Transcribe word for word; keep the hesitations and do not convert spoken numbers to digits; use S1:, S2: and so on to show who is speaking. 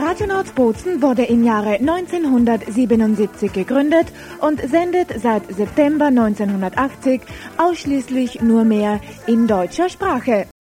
S1: Radio Nordbozen wurde im Jahre neunzehnhundertsiebenundsiebzig gegründet und sendet seit September neunzehnhundertachtzig ausschließlich nur mehr in deutscher Sprache.